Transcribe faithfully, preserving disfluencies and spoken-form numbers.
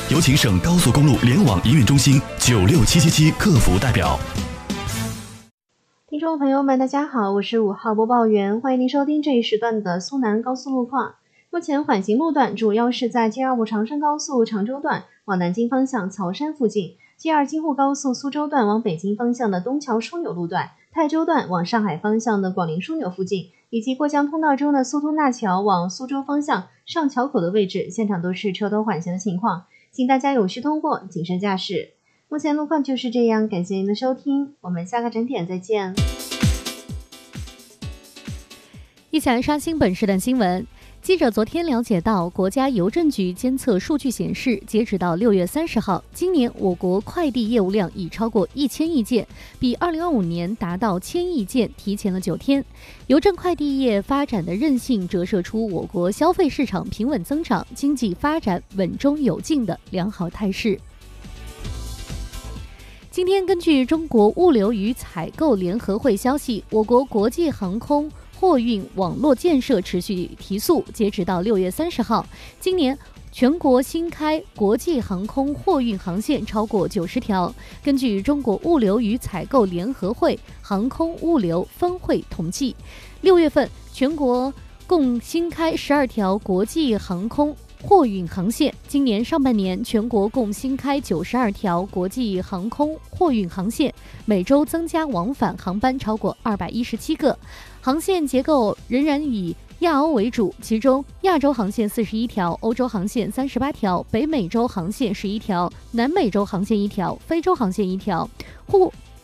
有请省高速公路联网营运中心九六七七七客服代表。 听众朋友们，大家好，我是五号播报员，欢迎您收听这一时段的苏南高速路况。目前缓行路段主要是在 G 二五长深高速常州段往南京方向曹山附近， G 二京沪高速苏州段往北京方向的东桥枢纽路段，泰州段往上海方向的广陵枢纽附近，以及过江通道中的苏通大桥往苏州方向上桥口的位置，现场都是车多缓行的情况，请大家有序通过，谨慎驾驶。目前路况就是这样，感谢您的收听，我们下个整点再见。 一起来刷新本时段新闻。记者昨天了解到，国家邮政局监测数据显示，截止到六月三十号，今年我国快递业务量已超过一千亿件，比二零二五年达到千亿件提前了九天。邮政快递业发展的韧性折射出我国消费市场平稳增长、经济发展稳中有进的良好态势。今天，根据中国物流与采购联合会消息，我国国际航空货运网络建设持续提速，截止到六月三十号，今年全国新开国际航空货运航线超过九十条。根据中国物流与采购联合会航空物流分会统计，六月份全国共新开十二条国际航空货运航线，今年上半年全国共新开九十二条国际航空货运航线，每周增加往返航班超过二百一十七个。航线结构仍然以亚欧为主，其中亚洲航线四十一条，欧洲航线三十八条，北美洲航线十一条，南美洲航线一条，非洲航线一条。货